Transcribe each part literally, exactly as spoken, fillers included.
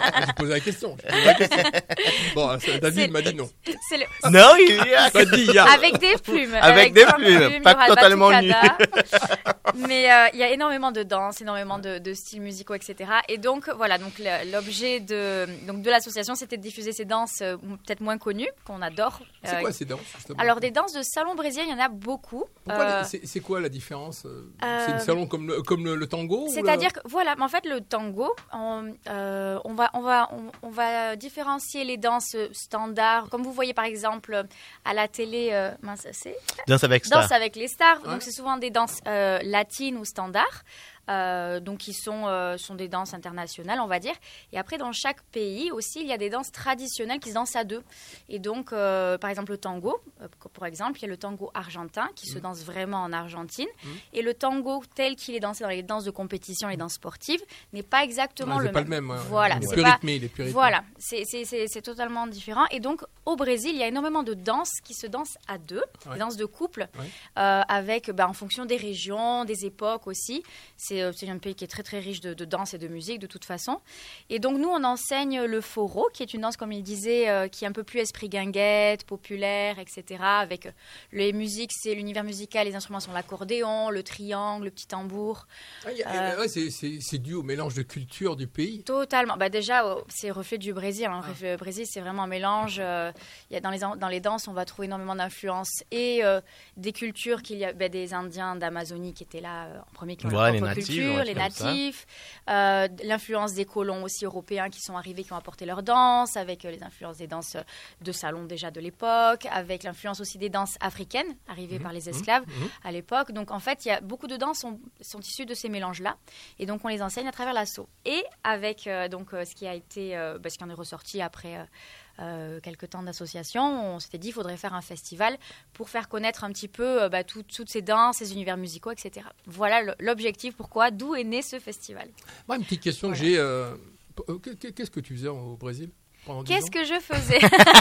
J'ai posé la question. J'ai posé la question. Bon, David C'est- m'a dit non. C'est le... Non, il y a... Il m'a dit il y a. Avec des plumes. Avec des trois plumes, il y pas aura le totalement batucada. Mais euh, il y a énormément de danse, énormément de, de styles musicaux, et cetera. Et donc, voilà, donc le- l'objet de, donc, de l'association, c'était de diffuser ces danses euh, peut-être moins connues, qu'on adore. C'est Euh, quoi ces danses justement? alors, des danses de salon brésilien, il y en a beaucoup. Pourquoi Euh, les- c'est, c'est quoi la différence? euh, euh, C'est une salon comme le, comme le, le tango? ou C'est-à-dire la- que voilà, mais en fait le tango, on, euh, on va on va on, on va différencier les danses standards, comme vous voyez par exemple à la télé, euh, mince, c'est Danse avec Star. Danse avec les stars. Ouais. Donc c'est souvent des danses euh, latines ou standards. Euh, donc qui sont, euh, sont des danses internationales, on va dire. Et après, dans chaque pays aussi, il y a des danses traditionnelles qui se dansent à deux. Et donc, euh, par exemple, le tango, euh, pour exemple, il y a le tango argentin qui se danse vraiment en Argentine. Mmh. Et le tango tel qu'il est dansé dans les danses de compétition, les danses sportives, n'est pas exactement Ouais, le c'est pas même. le même. ouais, ouais. Voilà, Il est c'est plus pas- rythmé, il est plus rythmé. Voilà, c'est, c'est, c'est, c'est totalement différent. Et donc, au Brésil, il y a énormément de danses qui se dansent à deux, Ouais. des danses de couple, Ouais. euh, avec, bah, en fonction des régions, des époques aussi. C'est, euh, c'est un pays qui est très, très riche de, de danse et de musique, de toute façon. Et donc, nous, on enseigne le forró, qui est une danse, comme il disait, euh, qui est un peu plus esprit guinguette, populaire, et cetera. Avec euh, les musiques, c'est l'univers musical, les instruments sont l'accordéon, le triangle, le petit tambour. Ah, y a- Euh, ouais, c'est, c'est, c'est dû au mélange de culture du pays. Totalement. Bah déjà, oh, c'est reflet du Brésil. Hein. Le Brésil, c'est vraiment un mélange. euh, il y a dans, les, dans les danses, on va trouver énormément d'influences et euh, des cultures qu'il y a, bah, des Indiens d'Amazonie qui étaient là euh, en premier, qui ont Voilà, leur les propre natifs, culture, ouais, les comme ça. natifs, euh, l'influence des colons aussi européens qui sont arrivés, qui ont apporté leur danse, avec euh, les influences des danses de salon déjà de l'époque, avec l'influence aussi des danses africaines arrivées par les esclaves Mhm. à l'époque. Donc en fait, il y a beaucoup de danses sont, sont issues de ces mélanges-là, et donc on les enseigne à travers l'assaut. Et avec euh, donc euh, ce qui a été, euh, bah, ce qui en est ressorti après euh, euh, quelques temps d'association, on s'était dit qu'il faudrait faire un festival pour faire connaître un petit peu euh, bah, tout- toutes ces danses, ces univers musicaux, et cetera. Voilà le- l'objectif. Pourquoi, d'où est né ce festival. Moi, une petite question que j'ai. euh, euh, qu'est- Qu'est-ce que tu faisais au Brésil pendant dix Qu'est-ce ans? que je faisais?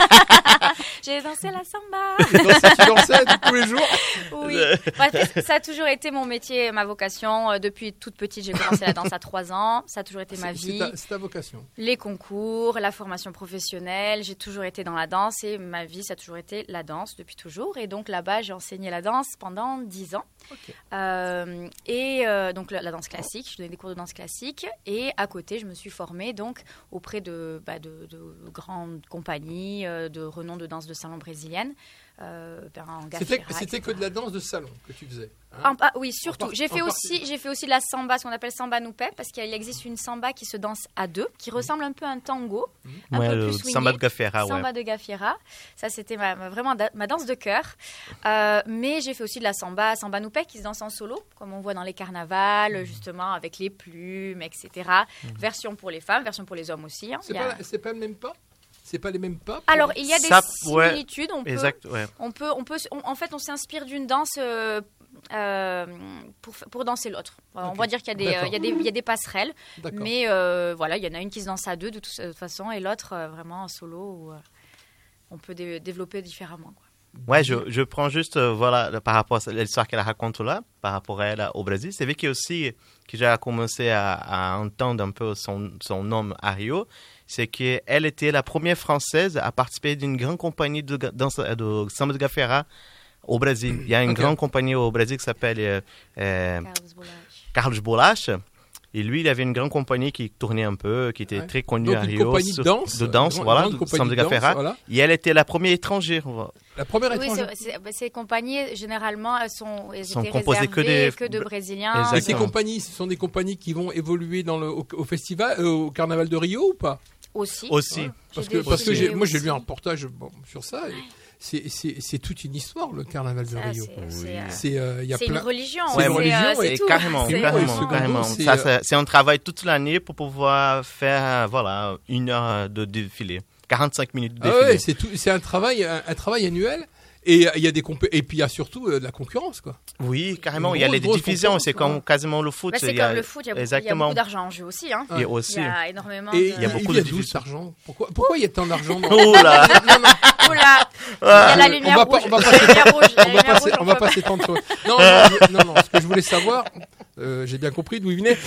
J'ai dansé la samba. Tu dansais, tu dansais tous les jours? Oui, Bref, ça a toujours été mon métier, ma vocation. Euh, Depuis toute petite, j'ai commencé la danse à trois ans. Ça a toujours été ma C'est- vie. C'est ta, c'est ta vocation. Les concours, la formation professionnelle, j'ai toujours été dans la danse et ma vie, ça a toujours été la danse depuis toujours. Et donc là-bas, j'ai enseigné la danse pendant dix ans. Ok. Euh, et euh, donc la, la danse classique, je donnais des cours de danse classique. Et à côté, je me suis formée donc auprès de, bah, de, de grandes compagnies, euh, de renom de danse de salon brésilienne. Euh, ben, en C'était, Gafira, c'était et que cetera. de la danse de salon que tu faisais. hein? En- ah, oui, surtout. part- J'ai fait en aussi, j'ai fait aussi de la samba, ce qu'on appelle samba noupé, parce qu'il existe une samba qui se danse à deux, qui ressemble un peu à un tango, un Ouais, peu le plus swingé. samba de Gafera, ouais. Samba de Gafira. Ça, c'était ma, ma- vraiment da- ma danse de cœur. Euh, mais j'ai fait aussi de la samba, samba noupé, qui se danse en solo, comme on voit dans les carnavals, justement, avec les plumes, et cetera. Version pour les femmes, version pour les hommes aussi. hein. C'est, Il y a- pas, c'est pas le même pas? C'est pas les mêmes pas? Alors, il y a des Ça, ouais. similitudes. On peut, Exact, ouais. on peut, on peut, on- en fait, on s'inspire d'une danse euh, euh, pour, pour danser l'autre. On Ok. va dire qu'il y a des, euh, D'accord. il y a des, il y a des passerelles, D'accord. mais euh, voilà, il y en a une qui se danse à deux de, tout- de toute façon et l'autre euh, vraiment en solo où euh, on peut dé- développer différemment. Quoi. Ouais, je, je prends juste, euh, voilà, le- par rapport à l'histoire qu'elle raconte là, par rapport à elle au Brésil. C'est vrai qu'il y a aussi, que j'ai commencé à, à entendre un peu son, son nom à Rio, c'est qu'elle était la première Française à participer d'une grande compagnie de, ga- danse- de samba de Gafera au Brésil. Il y a une Ok. grande compagnie au Brésil qui s'appelle euh, euh, Carlos Bollage. Carlos Bollach. Et lui, il avait une grande compagnie qui tournait un peu, qui était Ouais. très connue Donc, à une Rio. compagnie de sur- danse, De danse, grande- voilà, grande de compagnie samba de de danse, Gafera. voilà. Et elle était la première étrangère. La première Oui, étrangère. c'est- c'est- bah, ces compagnies, généralement, elles sont, elles Sont étaient composées que réservées des- que de Brésiliens. Exactement. Et ces compagnies, ce sont des compagnies qui vont évoluer dans le, au, au festival, euh, au carnaval de Rio ou pas? Aussi. Aussi. Ouais. Parce J'ai que, parce que défilé j'ai, moi j'ai aussi. lu un reportage bon, sur ça. et c'est, c'est, c'est toute une histoire le carnaval de Ça, Rio. c'est- c'est, euh, C'est, euh, il y a c'est plein. une religion. C'est une euh, religion, c'est Et tout. carrément, C'est carrément, vraiment- carrément. c'est, Ça, euh, c'est, c'est un travail toute l'année pour pouvoir faire, voilà, une heure de défilé. quarante-cinq minutes de Ah défilé. ouais, c'est tout, c'est un travail, un, un travail annuel. Et euh, il y a des compé- et puis il y a surtout euh, de la concurrence quoi. Oui, carrément. Une Il y a grosse, les grosse divisions. C'est concurrence, comme quasiment le foot. Bah, c'est il y a- comme le foot, il y a beaucoup, il y a Exactement. beaucoup d'argent en jeu aussi. Hein. Et Ouais. aussi. Il y a énormément Et de... il y a beaucoup il de y a d'où divisions. cet argent? Pourquoi, pourquoi il y a tant d'argent dans... Oh là. Oula, il y a la lumière on va rouge. pas, on va la pas, lumière rouge, la on va lumière pas, rouge, on on va peut pas s'étendre sur- Non, non, je- non, non, ce que je voulais savoir, Euh, j'ai bien compris d'où il venait.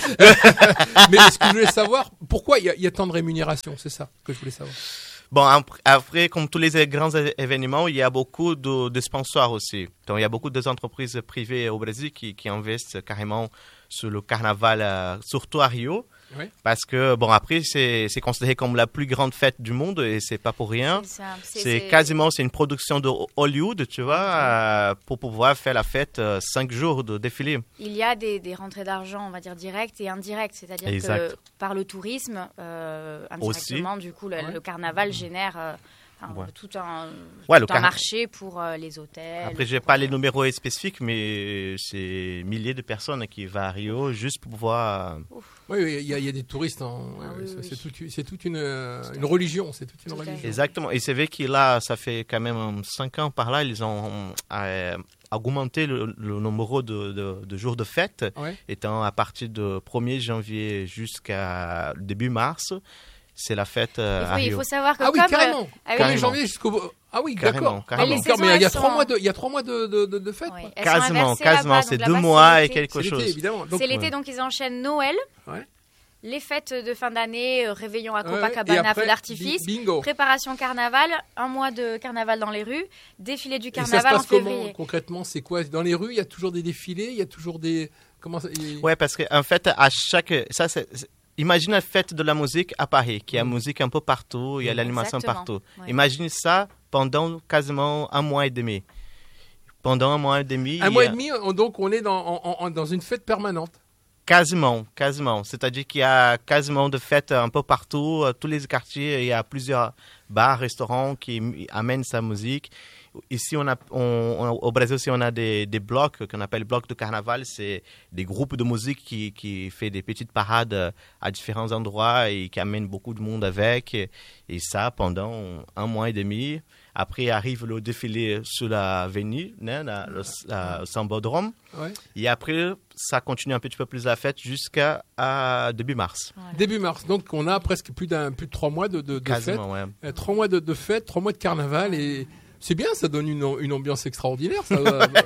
Mais ce que je voulais savoir, pourquoi il y, y a tant de rémunération? C'est ça que je voulais savoir. Bon, après, comme tous les grands événements, il y a beaucoup de, de sponsors aussi. Donc, il y a beaucoup d'entreprises privées au Brésil qui, qui investissent carrément sur le carnaval, euh, surtout à Rio. Oui. Parce que, bon, après, c'est, c'est considéré comme la plus grande fête du monde et c'est pas pour rien. C'est, ça. c'est, c'est, c'est... quasiment, c'est une production de Hollywood, tu vois, euh, pour pouvoir faire la fête euh, cinq jours de défilé. Il y a des, des rentrées d'argent, on va dire, directes et indirectes. C'est-à-dire exact. Que par le tourisme, euh, indirectement, aussi. Du coup, le, ouais. le carnaval génère... Euh, Enfin, ouais. tout un, ouais, tout un car... marché pour euh, les hôtels. Après, je n'ai pas les numéros spécifiques, mais c'est milliers de personnes qui vont à Rio juste pour pouvoir... Ouf. Oui, il oui, y, y a des touristes. Hein. Ah, oui, c'est, oui. c'est, tout, c'est toute une, une religion. C'est toute une tout religion. Exactement. Et c'est vrai que là, ça fait quand même cinq ans par là, ils ont euh, augmenté le, le nombre de, de, de jours de fête, ouais. étant à partir du premier janvier jusqu'à début mars. C'est la fête euh, il faut, à Rio. Il faut savoir que ah oui, comme carrément. Euh, ah oui, carrément. janvier jusqu'au ah oui, carrément, d'accord. Carrément. Mais, mais il y a trois mois de il y a trois mois de de de, de fête. Oui. Quasiment, quasiment, c'est deux mois c'est et quelque c'est chose. L'été, évidemment. Donc, c'est l'été, ouais. Donc ils enchaînent Noël. Ouais. Les fêtes de fin d'année, réveillon à Copacabana, ouais, feu d'artifice, bingo. Préparation carnaval, un mois de carnaval dans les rues, défilé du carnaval et ça se passe en février. Comment, concrètement, c'est quoi dans les rues? Il y a toujours des défilés, il y a toujours des comment ça... Ouais, parce que en fait, à chaque ça c'est imagine la fête de la musique à Paris, qui a mmh. musique un peu partout, il y a l'animation Exactement. Partout. Ouais. Imagine ça pendant quasiment un mois et demi. Pendant un mois et demi. Un mois a... et demi, donc on est dans, en, en, dans une fête permanente. Quasiment, quasiment. C'est-à-dire qu'il y a quasiment de fêtes un peu partout. Tous les quartiers, il y a plusieurs bars, restaurants qui amènent sa musique. Ici, on a, on, on, au Brésil aussi, on a des, des blocs qu'on appelle blocs de carnaval. C'est des groupes de musique qui, qui font des petites parades à différents endroits et qui amènent beaucoup de monde avec. Et, et ça, pendant un mois et demi. Après, arrive le défilé sur l'avenue, hein, la, le, la, le Sambodrome. Ouais. Et après, ça continue un petit peu plus la fête jusqu'à à début mars. Voilà. Début mars. Donc, on a presque plus, d'un, plus de trois mois de, de, de fête. Ouais. Euh, trois mois de, de fête, trois mois de carnaval et... C'est bien, ça donne une, une ambiance extraordinaire. Ça.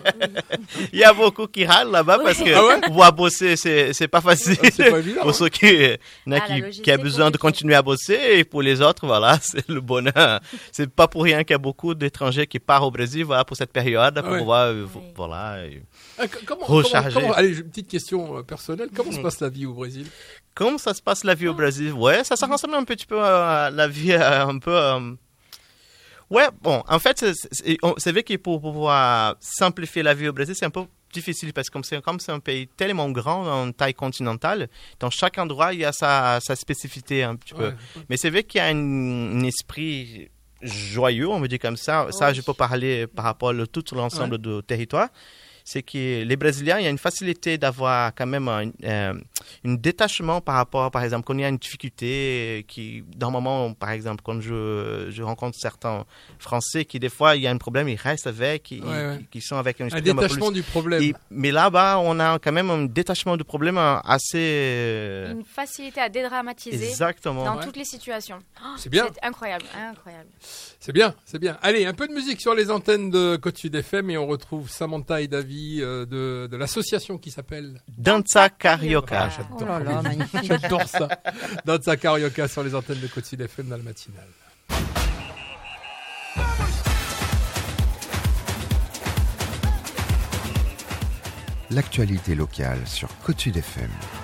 Il y a beaucoup qui râlent là-bas parce que ah ouais pouvoir bosser, c'est, c'est pas facile. C'est pas évident, pour hein. Ceux qui, ah, qui, qui a besoin de continuer à bosser et pour les autres, voilà, c'est le bonheur. C'est pas pour rien qu'il y a beaucoup d'étrangers qui partent au Brésil, voilà, pour cette période, pour ah ouais. pouvoir, euh, oui. voilà, ah, comment, recharger. Comment, comment, allez, une petite question personnelle. Comment se passe la vie au Brésil? Comment ça se passe la vie au Brésil? Ouais, ça, ça ressemble un petit peu à la vie un peu... Euh, Ouais, bon, en fait, c'est, c'est, c'est vrai que pour pouvoir simplifier la vie au Brésil, c'est un peu difficile parce que comme c'est, comme c'est un pays tellement grand en taille continentale, dans chaque endroit, il y a sa, sa spécificité un petit ouais. peu. Mais c'est vrai qu'il y a un, un esprit joyeux, on me dit comme ça. Oh, ça, oui. Je peux parler par rapport à tout l'ensemble ouais. du territoire. C'est que les Brésiliens, il y a une facilité d'avoir quand même un, euh, un détachement par rapport, par exemple, quand il y a une difficulté, qui, dans le moment, par exemple, quand je, je rencontre certains Français qui, des fois, il y a un problème, ils restent avec, ils, ouais, ouais. qui sont avec un, un détachement plus. Du problème. Et, mais là-bas, on a quand même un détachement du problème assez... Une facilité à dédramatiser Exactement. dans ouais. toutes les situations. Oh, c'est bien. C'est incroyable, incroyable. C'est bien, c'est bien. Allez, un peu de musique sur les antennes de Côte Sud F M et on retrouve Samantha et David De, de l'association qui s'appelle Danza Carioca. Ah, j'adore, oh là là, magnifique. J'adore ça. Danza Carioca sur les antennes de Côte Sud F M dans le matinal. L'actualité locale sur Côte Sud F M.